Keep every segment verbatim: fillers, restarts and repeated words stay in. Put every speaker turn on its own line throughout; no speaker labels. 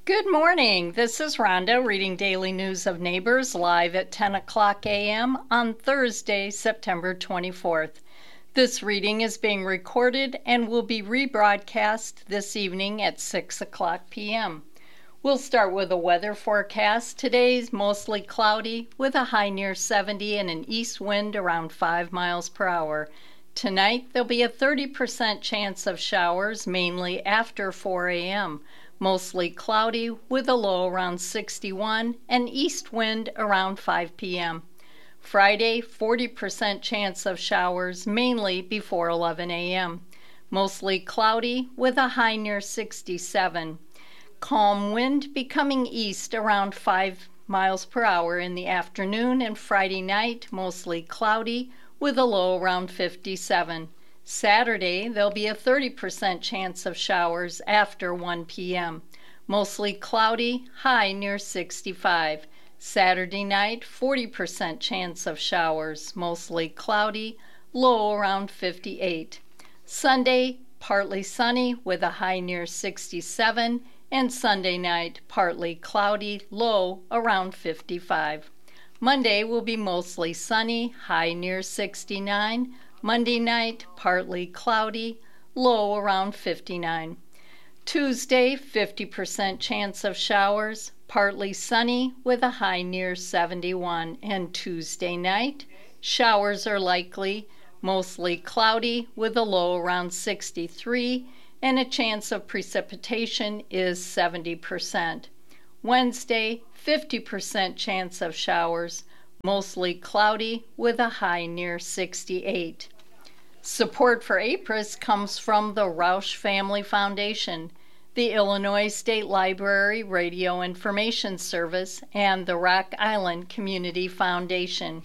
Good morning. This is Rhonda reading Daily News of Neighbors live at ten o'clock a m on Thursday, September twenty-fourth. This reading is being recorded and will be rebroadcast this evening at six o'clock p m We'll start with a weather forecast. Today's mostly cloudy with a high near seventy and an east wind around five miles per hour. Tonight there'll be a thirty percent chance of showers, mainly after four a m Mostly cloudy with a low around sixty-one and east wind around five p m Friday, forty percent chance of showers, mainly before eleven a m Mostly cloudy with a high near sixty-seven. Calm wind becoming east around five miles per hour in the afternoon, and Friday night mostly cloudy with a low around fifty-seven. Saturday, there'll be a thirty percent chance of showers after one p m Mostly cloudy, high near sixty-five. Saturday night, forty percent chance of showers, mostly cloudy, low around fifty-eight. Sunday, partly sunny with a high near sixty-seven, and Sunday night, partly cloudy, low around fifty-five. Monday will be mostly sunny, high near sixty-nine. Monday night, partly cloudy, low around fifty-nine. Tuesday, fifty percent chance of showers, partly sunny with a high near seventy-one. And Tuesday night, showers are likely, mostly cloudy with a low around sixty-three, and a chance of precipitation is seventy percent. Wednesday, fifty percent chance of showers, mostly cloudy with a high near sixty-eight. Support for APRIS comes from the Roush Family Foundation, the Illinois State Library Radio Information Service, and the Rock Island Community Foundation.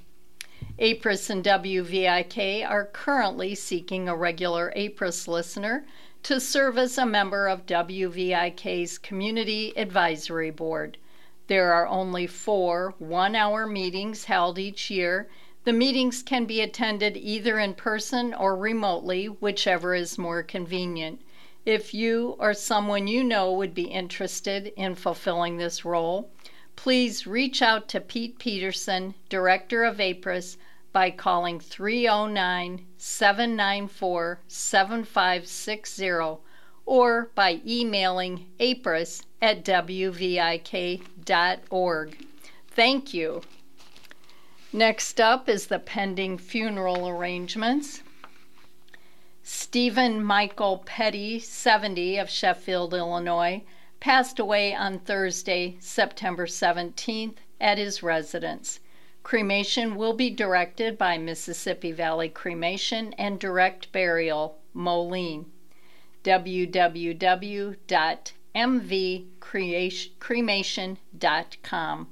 APRIS and W V I K are currently seeking a regular APRIS listener to serve as a member of W V I K's Community Advisory Board. There are only four one-hour meetings held each year. The meetings can be attended either in person or remotely, whichever is more convenient. If you or someone you know would be interested in fulfilling this role, please reach out to Pete Peterson, Director of APRIS, by calling three oh nine, seven nine four, seven five six zero or by emailing apris at w v i k dot org. Thank you. Next up is the pending funeral arrangements. Stephen Michael Petty, seventy, of Sheffield, Illinois, passed away on Thursday, September seventeenth, at his residence. Cremation will be directed by Mississippi Valley Cremation and Direct Burial, Moline. w w w dot m v cremation dot com.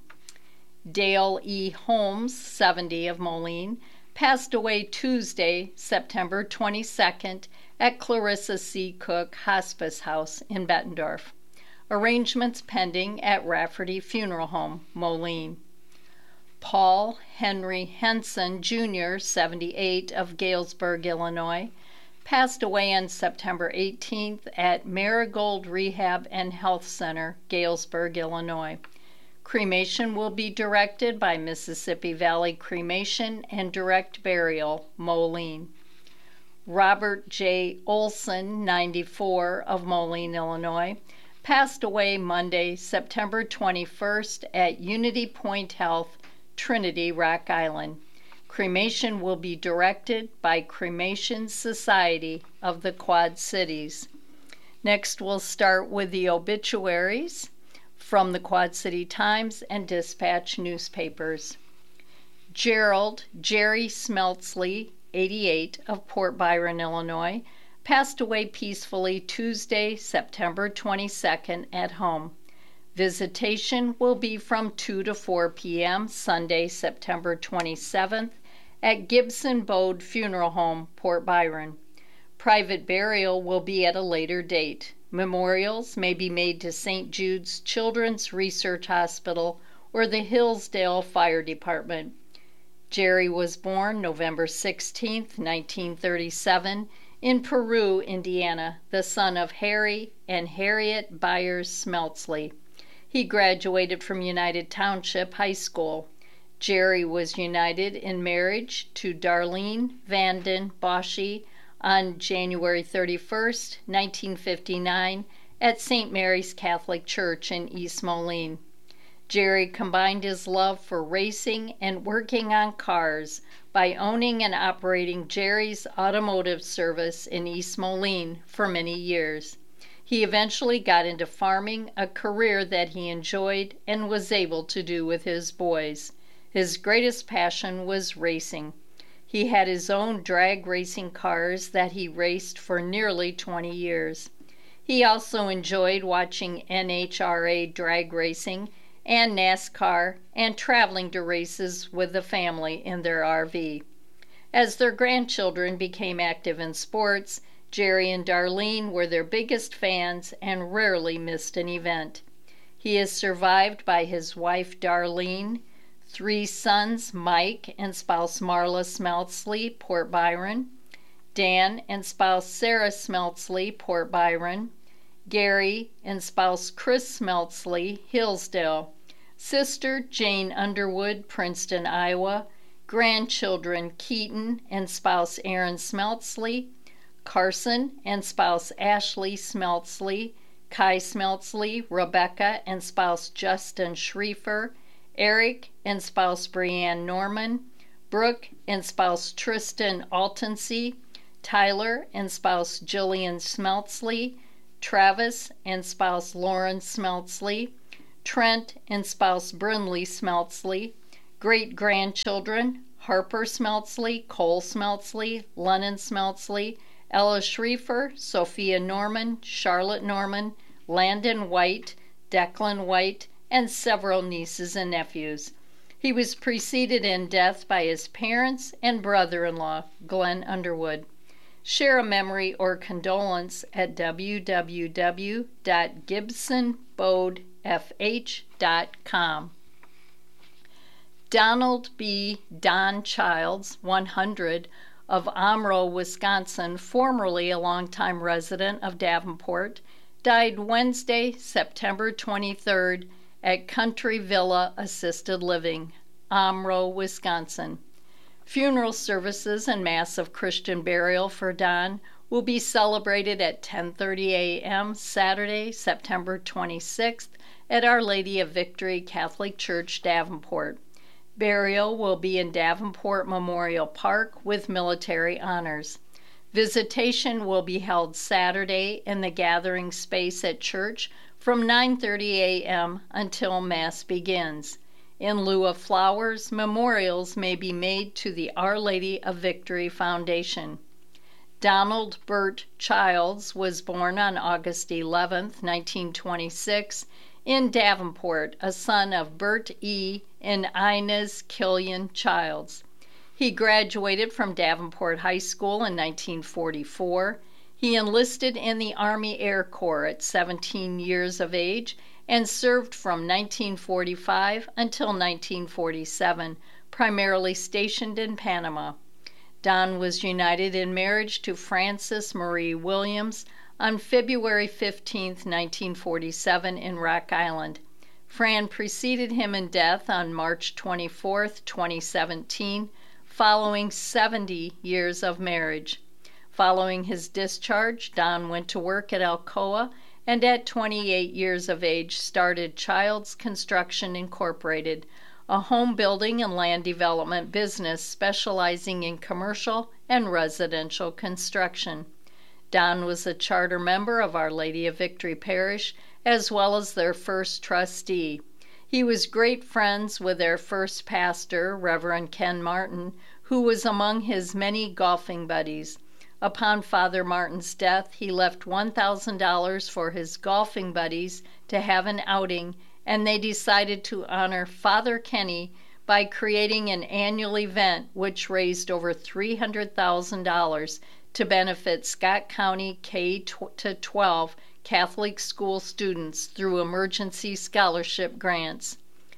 Dale E. Holmes, seventy, of Moline, passed away Tuesday, September twenty-second, at Clarissa C. Cook Hospice House in Bettendorf. Arrangements pending at Rafferty Funeral Home, Moline. Paul Henry Henson, Junior, seventy-eight, of Galesburg, Illinois, passed away on September eighteenth at Marigold Rehab and Health Center, Galesburg, Illinois. Cremation will be directed by Mississippi Valley Cremation and Direct Burial, Moline. Robert J. Olson, ninety-four, of Moline, Illinois, passed away Monday, September twenty-first, at Unity Point Health, Trinity, Rock Island. Cremation will be directed by Cremation Society of the Quad Cities. Next, we'll start with the obituaries from the Quad City Times and Dispatch newspapers. Gerald Jerry Smeltsley, eighty-eight, of Port Byron, Illinois, passed away peacefully Tuesday, September twenty-second, at home. Visitation will be from two to four p m Sunday, September twenty-seventh, at Gibson Bode Funeral Home, Port Byron. Private burial will be at a later date. Memorials may be made to Saint Jude's Children's Research Hospital or the Hillsdale Fire Department. Jerry was born November sixteenth, nineteen thirty-seven, in Peru, Indiana, the son of Harry and Harriet Byers Smeltsley. He graduated from United Township High School. Jerry was united in marriage to Darlene Vanden Boschee on January thirty-first, nineteen fifty-nine, at Saint Mary's Catholic Church in East Moline. Jerry combined his love for racing and working on cars by owning and operating Jerry's Automotive Service in East Moline for many years. He eventually got into farming, a career that he enjoyed and was able to do with his boys. His greatest passion was racing. He had his own drag racing cars that he raced for nearly twenty years. He also enjoyed watching N H R A drag racing and NASCAR and traveling to races with the family in their R V. As their grandchildren became active in sports, Jerry and Darlene were their biggest fans and rarely missed an event. He is survived by his wife Darlene, three sons, Mike and spouse Marla Smeltsley, Port Byron, Dan and spouse Sarah Smeltsley, Port Byron, Gary and spouse Chris Smeltsley, Hillsdale, sister Jane Underwood, Princeton, Iowa, grandchildren Keaton and spouse Aaron Smeltsley, Carson and spouse Ashley Smeltsley, Kai Smeltsley, Rebecca and spouse Justin Schriefer, Eric and spouse Brianne Norman, Brooke and spouse Tristan Altensee, Tyler and spouse Jillian Smeltsley, Travis and spouse Lauren Smeltsley, Trent and spouse Brinley Smeltsley, great-grandchildren Harper Smeltsley, Cole Smeltsley, Lennon Smeltsley, Ella Schriefer, Sophia Norman, Charlotte Norman, Landon White, Declan White, and several nieces and nephews. He was preceded in death by his parents and brother-in-law, Glenn Underwood. Share a memory or condolence at w w w dot gibson bode f h dot com. Donald B. Don Childs, one hundred, of Omro, Wisconsin, formerly a longtime resident of Davenport, died Wednesday, September twenty-third, at Country Villa Assisted Living, Omro, Wisconsin. Funeral services and Mass of Christian burial for Don will be celebrated at ten thirty a m Saturday, September twenty-sixth, at Our Lady of Victory Catholic Church, Davenport. Burial will be in Davenport Memorial Park with military honors. Visitation will be held Saturday in the gathering space at church from nine thirty a m until Mass begins. In lieu of flowers, memorials may be made to the Our Lady of Victory Foundation. Donald Burt Childs was born on August eleventh, nineteen twenty-six, in Davenport, a son of Bert E. and Inez Killian Childs. He graduated from Davenport High School in nineteen forty-four. He enlisted in the Army Air Corps at seventeen years of age and served from nineteen forty-five until nineteen forty-seven, primarily stationed in Panama. Don was united in marriage to Frances Marie Williams on February fifteenth, nineteen forty-seven, in Rock Island. Fran preceded him in death on March twenty-fourth, twenty seventeen, following seventy years of marriage. Following his discharge, Don went to work at Alcoa and at twenty-eight years of age started Childs Construction Incorporated, a home building and land development business specializing in commercial and residential construction. Don was a charter member of Our Lady of Victory Parish, as well as their first trustee. He was great friends with their first pastor, Reverend Ken Martin, who was among his many golfing buddies. Upon Father Martin's death, he left one thousand dollars for his golfing buddies to have an outing, and they decided to honor Father Kenny by creating an annual event which raised over three hundred thousand dollars to benefit Scott County K to twelve Catholic school students through emergency scholarship grants.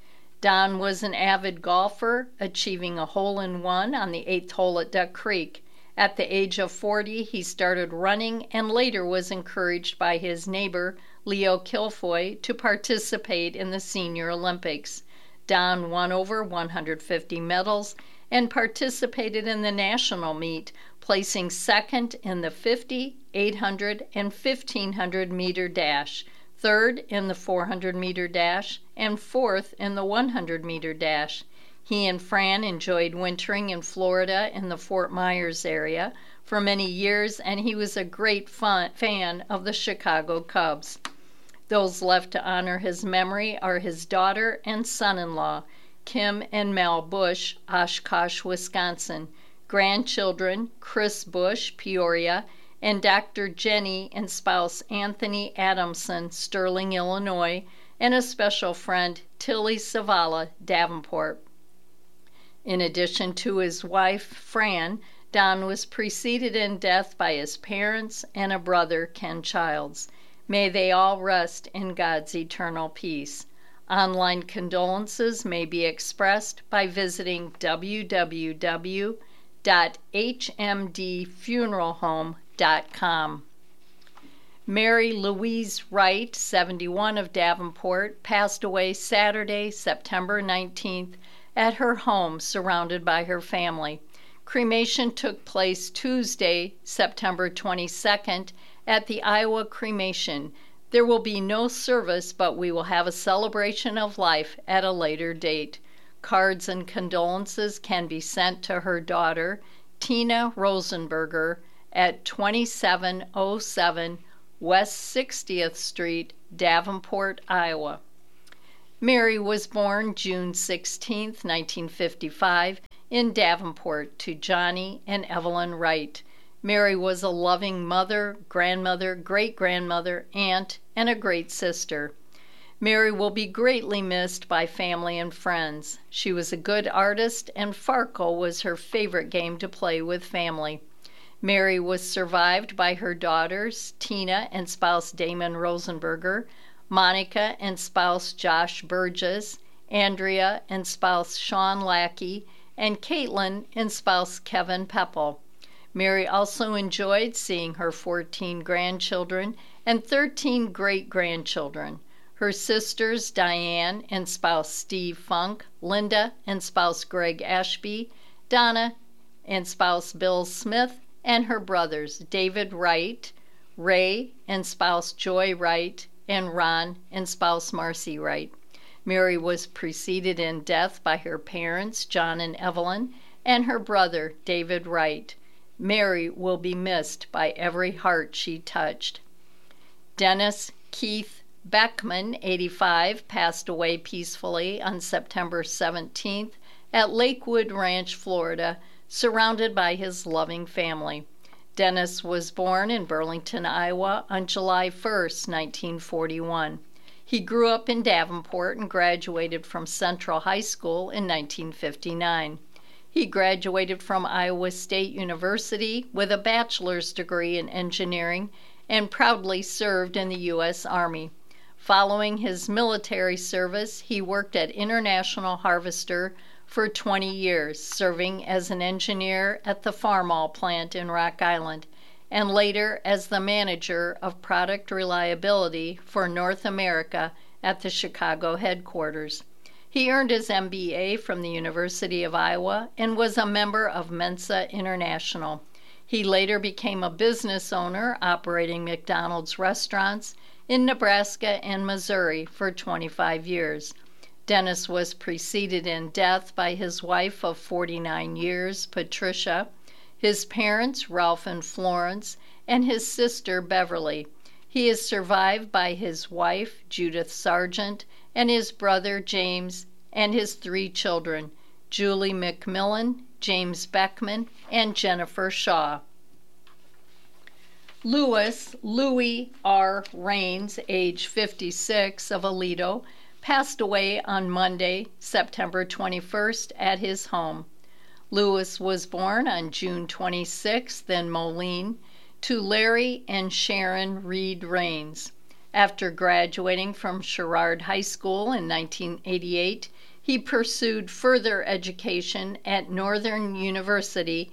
Don was an avid golfer, achieving a hole-in-one on the eighth hole at Duck Creek. At the age of forty, he started running and later was encouraged by his neighbor, Leo Kilfoy, to participate in the Senior Olympics. Don won over one hundred fifty medals and participated in the national meet, placing second in the fifty, eight hundred, and fifteen hundred meter dash, third in the four hundred meter dash, and fourth in the one hundred meter dash. He and Fran enjoyed wintering in Florida in the Fort Myers area for many years, and he was a great fun, fan of the Chicago Cubs. Those left to honor his memory are his daughter and son-in-law, Kim and Mel Bush, Oshkosh, Wisconsin, grandchildren, Chris Bush, Peoria, and Doctor Jenny and spouse Anthony Adamson, Sterling, Illinois, and a special friend, Tilly Savala, Davenport. In addition to his wife, Fran, Don was preceded in death by his parents and a brother, Ken Childs. May they all rest in God's eternal peace. Online condolences may be expressed by visiting w w w dot h m d funeral home dot com. Mary Louise Wright, seventy-one, of Davenport, passed away Saturday, September nineteenth, at her home surrounded by her family. Cremation took place Tuesday, September twenty-second, at the Iowa Cremation. There will be no service, but we will have a celebration of life at a later date. Cards and condolences can be sent to her daughter, Tina Rosenberger, at twenty-seven oh seven West sixtieth Street, Davenport, Iowa. Mary was born June sixteenth, nineteen fifty-five, in Davenport to Johnny and Evelyn Wright. Mary was a loving mother, grandmother, great-grandmother, aunt, and a great sister. Mary will be greatly missed by family and friends. She was a good artist, and Farkle was her favorite game to play with family. Mary was survived by her daughters, Tina and spouse Damon Rosenberger, Monica and spouse Josh Burgess, Andrea and spouse Sean Lackey, and Caitlin and spouse Kevin Pepple. Mary also enjoyed seeing her fourteen grandchildren and thirteen great-grandchildren. Her sisters Diane and spouse Steve Funk, Linda and spouse Greg Ashby, Donna and spouse Bill Smith, and her brothers David Wright, Ray and spouse Joy Wright, and Ron and spouse Marcy Wright. Mary was preceded in death by her parents, John and Evelyn, and her brother, David Wright. Mary will be missed by every heart she touched. Dennis Keith Beckman, eighty-five, passed away peacefully on September seventeenth at Lakewood Ranch, Florida, surrounded by his loving family. Dennis was born in Burlington, Iowa on July first, nineteen forty-one. He grew up in Davenport and graduated from Central High School in nineteen fifty-nine. He graduated from Iowa State University with a bachelor's degree in engineering and proudly served in the U S Army. Following his military service, he worked at International Harvester for twenty years, serving as an engineer at the Farmall plant in Rock Island, and later as the manager of product reliability for North America at the Chicago headquarters. He earned his M B A from the University of Iowa and was a member of Mensa International. He later became a business owner operating McDonald's restaurants in Nebraska and Missouri for twenty-five years. Dennis was preceded in death by his wife of forty-nine years, Patricia, his parents, Ralph and Florence, and his sister, Beverly. He is survived by his wife, Judith Sargent, and his brother, James, and his three children, Julie McMillan, James Beckman, and Jennifer Shaw. Louis, Louis R. Rains, age fifty-six, of Aledo, passed away on Monday, September twenty-first, at his home. Louis was born on June twenty-sixth in Moline to Larry and Sharon Reed Rains. After graduating from Sherrard High School in nineteen eighty-eight, he pursued further education at Northern University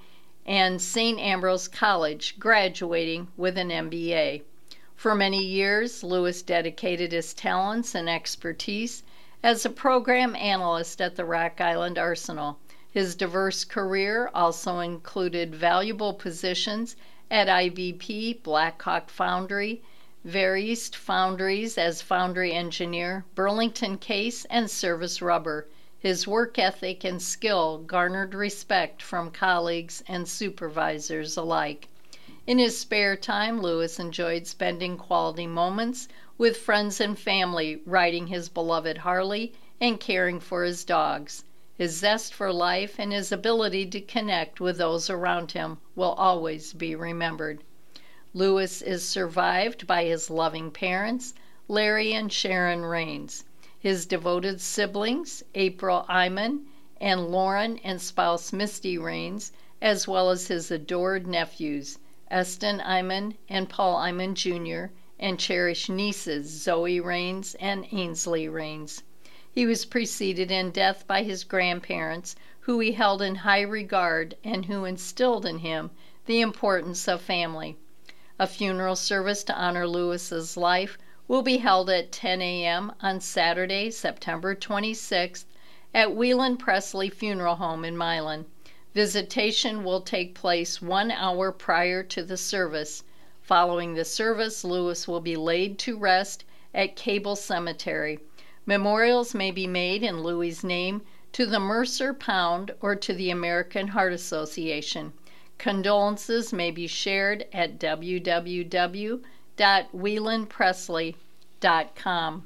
and Saint Ambrose College, graduating with an M B A. For many years, Lewis dedicated his talents and expertise as a program analyst at the Rock Island Arsenal. His diverse career also included valuable positions at I V P, Blackhawk Foundry, Verist Foundries as foundry engineer, Burlington Case, and Service Rubber. His work ethic and skill garnered respect from colleagues and supervisors alike. In his spare time, Lewis enjoyed spending quality moments with friends and family, riding his beloved Harley and caring for his dogs. His zest for life and his ability to connect with those around him will always be remembered. Lewis is survived by his loving parents, Larry and Sharon Rains, his devoted siblings, April Iman and Lauren and spouse Misty Rains, as well as his adored nephews, Eston Iman and Paul Iman Junior, and cherished nieces Zoe Rains and Ainsley Rains. He was preceded in death by his grandparents, who he held in high regard and who instilled in him the importance of family. A funeral service to honor Lewis's life will be held at ten a.m. on Saturday, September twenty-sixth, at Whelan Presley Funeral Home in Milan. Visitation will take place one hour prior to the service. Following the service, Lewis will be laid to rest at Cable Cemetery. Memorials may be made in Louis' name to the Mercer Pound or to the American Heart Association. Condolences may be shared at w w w dot whelan presley dot com.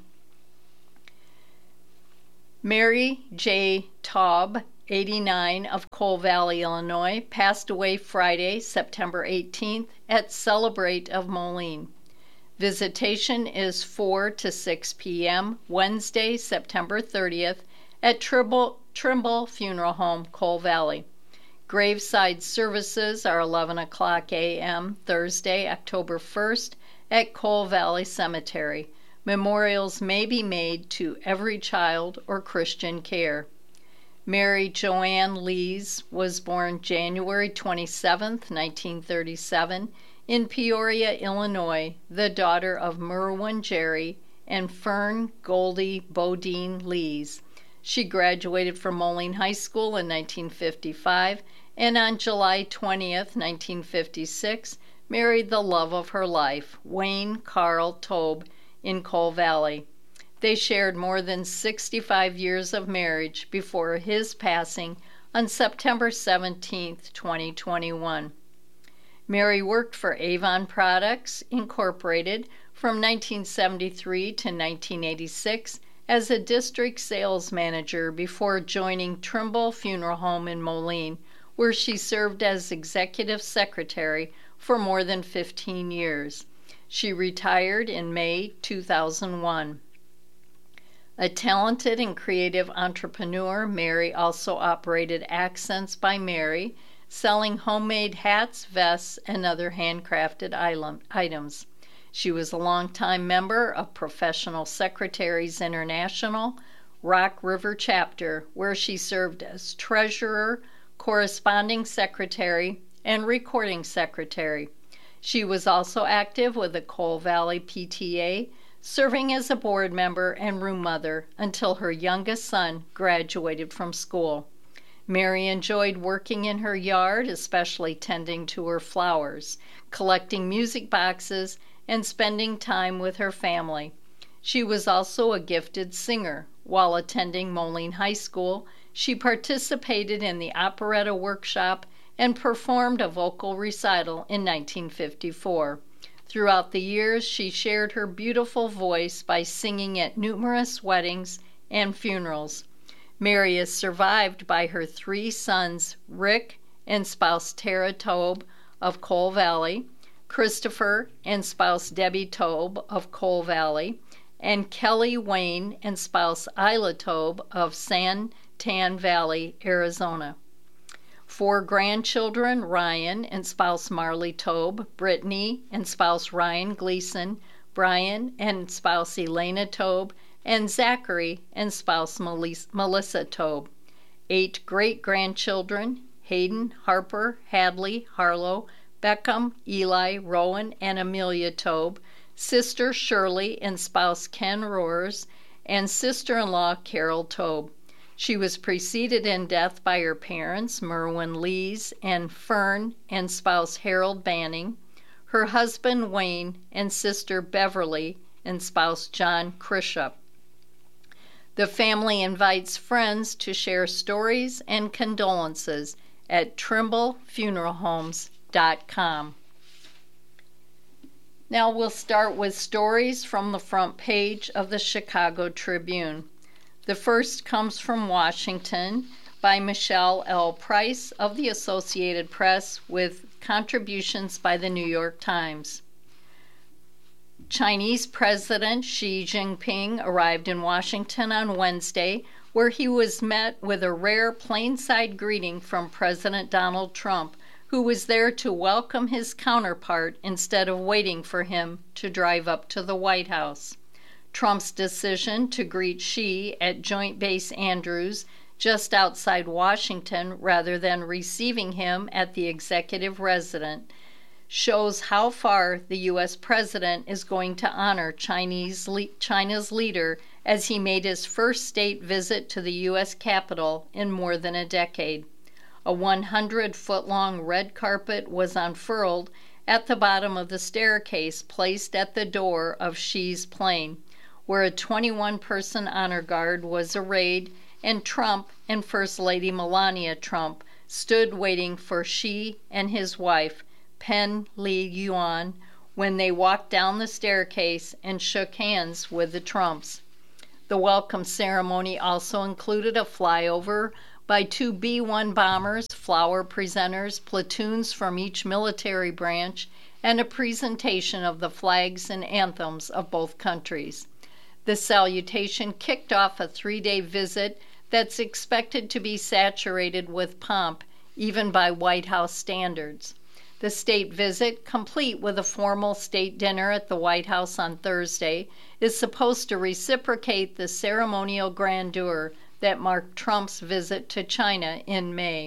Mary J. Taub, eighty-nine, of Coal Valley, Illinois, passed away Friday, September eighteenth, at Celebrate of Moline. Visitation is four to six p.m. Wednesday, September thirtieth, at Trimble, Trimble Funeral Home, Coal Valley. Graveside services are eleven o'clock a.m. Thursday, October first, at Coal Valley Cemetery. Memorials may be made to Every Child or Christian Care. Mary Joanne Lees was born January twenty-seventh, nineteen thirty-seven, in Peoria, Illinois, the daughter of Merwin Jerry and Fern Goldie Bodine Lees. She graduated from Moline High School in nineteen fifty-five and on July twentieth, nineteen fifty-six, married the love of her life, Wayne Carl Taub, in Coal Valley. They shared more than sixty-five years of marriage before his passing on September seventeenth, twenty twenty-one. Mary worked for Avon Products, Incorporated from nineteen seventy-three to nineteen eighty-six as a district sales manager before joining Trimble Funeral Home in Moline, where she served as executive secretary for more than fifteen years. She retired in May two thousand one. A talented and creative entrepreneur, Mary also operated Accents by Mary, selling homemade hats, vests, and other handcrafted items. She was a longtime member of Professional Secretaries International, Rock River Chapter, where she served as treasurer, corresponding secretary, and recording secretary. She was also active with the Coal Valley P T A, serving as a board member and room mother until her youngest son graduated from school. Mary enjoyed working in her yard, especially tending to her flowers, collecting music boxes, and spending time with her family. She was also a gifted singer. While attending Moline High School, she participated in the operetta workshop and performed a vocal recital in nineteen fifty-four. Throughout the years, she shared her beautiful voice by singing at numerous weddings and funerals. Mary is survived by her three sons, Rick and spouse Tara Taub of Coal Valley, Christopher and spouse Debbie Taub of Coal Valley, and Kelly Wayne and spouse Isla Taub of San Tan Valley, Arizona. Four grandchildren, Ryan and spouse Marley Taub, Brittany and spouse Ryan Gleason, Brian and spouse Elena Taub, and Zachary and spouse Melissa Taub. Eight great-grandchildren, Hayden, Harper, Hadley, Harlow, Beckham, Eli, Rowan, and Amelia Tobe, sister Shirley and spouse Ken Roars, and sister-in-law Carol Tobe. She was preceded in death by her parents, Merwin Lees and Fern, and spouse Harold Banning, her husband Wayne, and sister Beverly, and spouse John Crishup. The family invites friends to share stories and condolences at trimble funeral homes dot com. Now we'll start with stories from the front page of the Chicago Tribune. The first comes from Washington by Michelle L. Price of the Associated Press with contributions by the New York Times. Chinese President Xi Jinping arrived in Washington on Wednesday, where he was met with a rare plainside greeting from President Donald Trump, who was there to welcome his counterpart instead of waiting for him to drive up to the White House. Trump's decision to greet Xi at Joint Base Andrews just outside Washington rather than receiving him at the executive residence shows how far the U S president is going to honor Chinese le- China's leader as he made his first state visit to the U S Capitol in more than a decade. A one hundred foot long red carpet was unfurled at the bottom of the staircase placed at the door of Xi's plane, where a twenty-one person honor guard was arrayed, and Trump and First Lady Melania Trump stood waiting for Xi and his wife, Pen Li-yuan, when they walked down the staircase and shook hands with the Trumps. The welcome ceremony also included a flyover by two B one bombers, flower presenters, platoons from each military branch, and a presentation of the flags and anthems of both countries. The salutation kicked off a three-day visit that's expected to be saturated with pomp, even by White House standards. The state visit, complete with a formal state dinner at the White House on Thursday, is supposed to reciprocate the ceremonial grandeur that marked Trump's visit to China in May.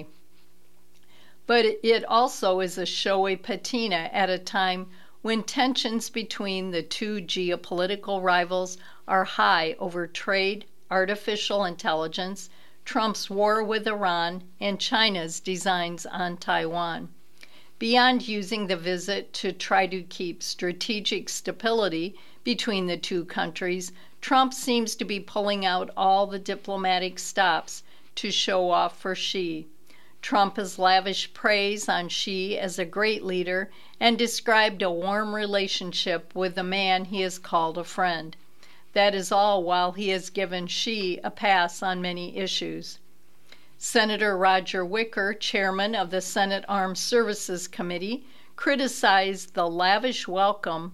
But it also is a showy patina at a time when tensions between the two geopolitical rivals are high over trade, artificial intelligence, Trump's war with Iran, and China's designs on Taiwan. Beyond using the visit to try to keep strategic stability between the two countries, Trump seems to be pulling out all the diplomatic stops to show off for Xi. Trump has lavished praise on Xi as a great leader and described a warm relationship with the man he has called a friend. That is all while he has given Xi a pass on many issues. Senator Roger Wicker, chairman of the Senate Armed Services Committee, criticized the lavish welcome.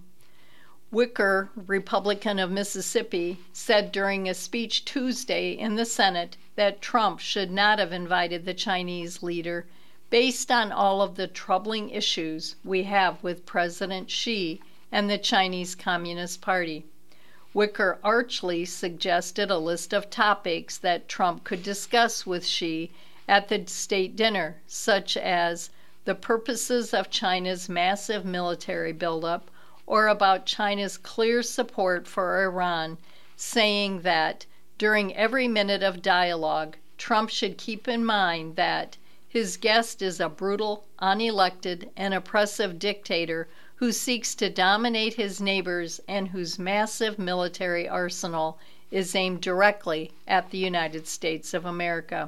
Wicker, Republican of Mississippi, said during a speech Tuesday in the Senate that Trump should not have invited the Chinese leader based on all of the troubling issues we have with President Xi and the Chinese Communist Party. Wicker archly suggested a list of topics that Trump could discuss with Xi at the state dinner, such as the purposes of China's massive military buildup, or about China's clear support for Iran, saying that during every minute of dialogue, Trump should keep in mind that his guest is a brutal, unelected, and oppressive dictator who seeks to dominate his neighbors and whose massive military arsenal is aimed directly at the United States of America.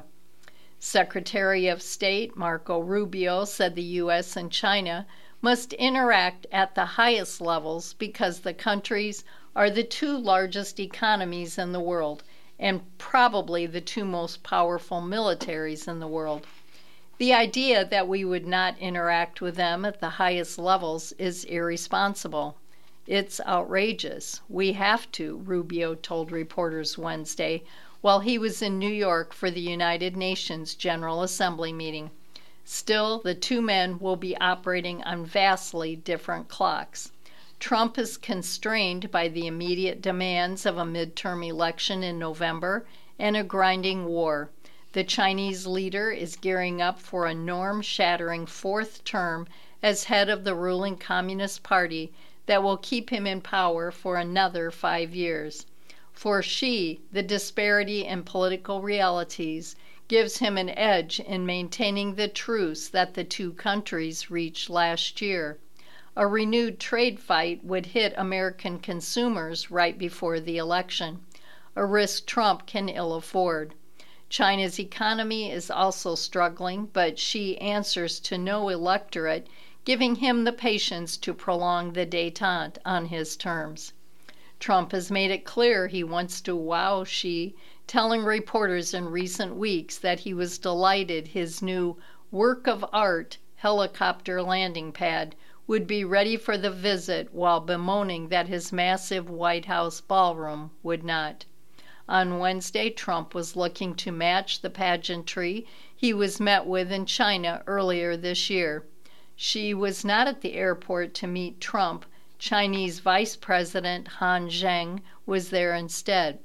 Secretary of State Marco Rubio said the U S and China must interact at the highest levels because the countries are the two largest economies in the world and probably the two most powerful militaries in the world. The idea that we would not interact with them at the highest levels is irresponsible. It's outrageous. We have to, Rubio told reporters Wednesday while he was in New York for the United Nations General Assembly meeting. Still, the two men will be operating on vastly different clocks. Trump is constrained by the immediate demands of a midterm election in November and a grinding war. The Chinese leader is gearing up for a norm-shattering fourth term as head of the ruling Communist Party that will keep him in power for another five years. For Xi, the disparity in political realities gives him an edge in maintaining the truce that the two countries reached last year. A renewed trade fight would hit American consumers right before the election, a risk Trump can ill afford. China's economy is also struggling, but Xi answers to no electorate, giving him the patience to prolong the détente on his terms. Trump has made it clear he wants to wow Xi, telling reporters in recent weeks that he was delighted his new work of art helicopter landing pad would be ready for the visit, while bemoaning that his massive White House ballroom would not. On Wednesday, Trump was looking to match the pageantry he was met with in China earlier this year. Xi was not at the airport to meet Trump. Chinese Vice President Han Zheng was there instead.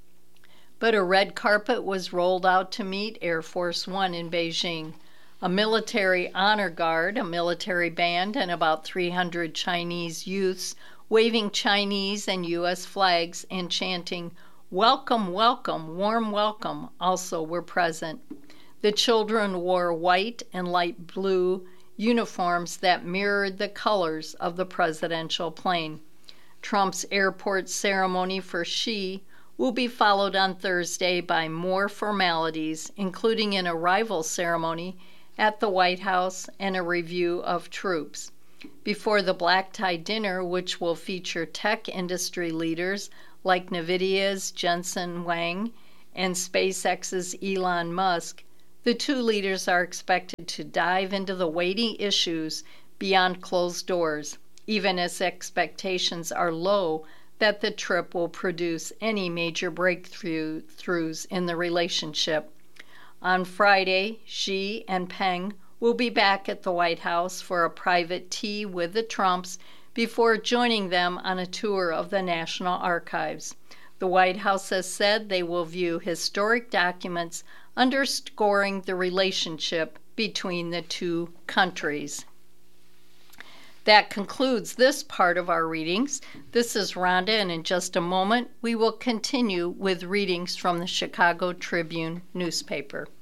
But a red carpet was rolled out to meet Air Force One in Beijing. A military honor guard, a military band, and about three hundred Chinese youths waving Chinese and U S flags and chanting, "Welcome, welcome, warm welcome," also were present. The children wore white and light blue uniforms that mirrored the colors of the presidential plane. Trump's airport ceremony for Xi will be followed on Thursday by more formalities, including an arrival ceremony at the White House and a review of troops. Before the black tie dinner, which will feature tech industry leaders like NVIDIA's Jensen Huang and SpaceX's Elon Musk, the two leaders are expected to dive into the weighty issues beyond closed doors, even as expectations are low that the trip will produce any major breakthroughs in the relationship. On Friday, Xi and Peng will be back at the White House for a private tea with the Trumps before joining them on a tour of the National Archives. The White House has said they will view historic documents underscoring the relationship between the two countries. That concludes this part of our readings. This is Rhonda, and in just a moment we will continue with readings from the Chicago Tribune newspaper.